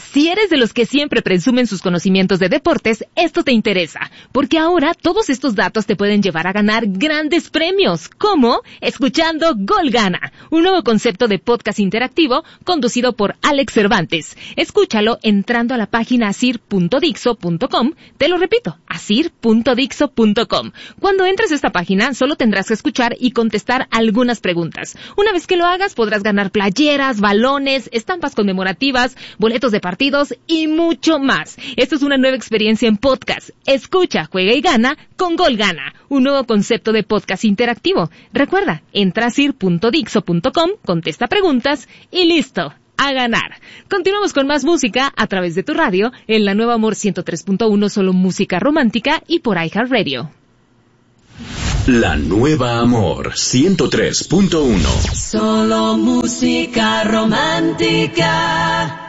Si eres de los que siempre presumen sus conocimientos de deportes, esto te interesa, porque ahora todos estos datos te pueden llevar a ganar grandes premios, como escuchando Gol Gana, un nuevo concepto de podcast interactivo conducido por Alex Cervantes. Escúchalo entrando a la página asir.dixo.com, te lo repito, asir.dixo.com. Cuando entres a esta página, solo tendrás que escuchar y contestar algunas preguntas. Una vez que lo hagas, podrás ganar playeras, balones, estampas conmemorativas, boletos de partidos y mucho más. Esto es una nueva experiencia en podcast. Escucha, juega y gana con Gol Gana, un nuevo concepto de podcast interactivo. Recuerda, entra a sir.dixo.com, contesta preguntas y listo, a ganar. Continuamos con más música a través de tu radio en la Nueva Amor 103.1, solo música romántica, y por iHeartRadio. La Nueva Amor 103.1. Solo música romántica.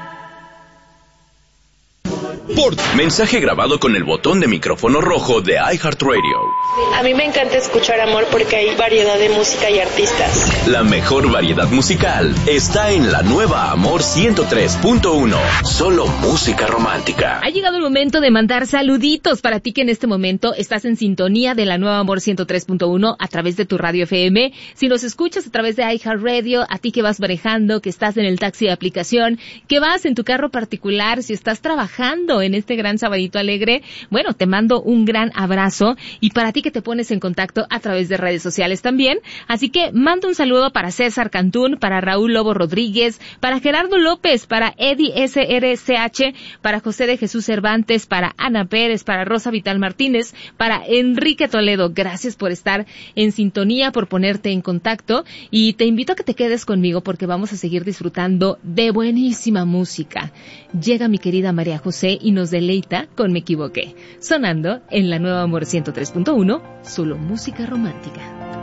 Por mensaje grabado con el botón de micrófono rojo de iHeartRadio. A mí me encanta escuchar amor porque hay variedad de música y artistas. La mejor variedad musical está en La Nueva Amor 103.1. Solo música romántica. Ha llegado el momento de mandar saluditos para ti que en este momento estás en sintonía de La Nueva Amor 103.1 a través de tu radio FM. Si nos escuchas a través de iHeartRadio, a ti que vas manejando, que estás en el taxi de aplicación, que vas en tu carro particular, si estás trabajando en este gran sabadito alegre, bueno, te mando un gran abrazo, y para ti que te pones en contacto a través de redes sociales también. Así que mando un saludo para César Cantún, para Raúl Lobo Rodríguez, para Gerardo López, para Eddie SRCH, para José de Jesús Cervantes, para Ana Pérez, para Rosa Vital Martínez, para Enrique Toledo. Gracias por estar en sintonía, por ponerte en contacto, y te invito a que te quedes conmigo porque vamos a seguir disfrutando de buenísima música. Llega mi querida María José y nos deleita con Me Equivoqué, sonando en La Nueva Amor 103.1, solo música romántica.